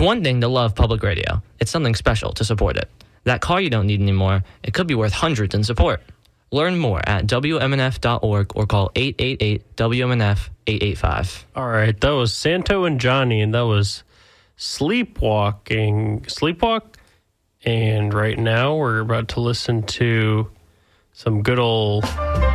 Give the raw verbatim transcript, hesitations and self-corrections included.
one thing to love public radio. It's something special to support it. That car you don't need anymore, it could be worth hundreds in support. Learn more at W M N F dot org or call eight eight eight W M N F eight eight five. All right, that was Santo and Johnny, and that was Sleepwalking. Sleepwalk? And right now we're about to listen to some good old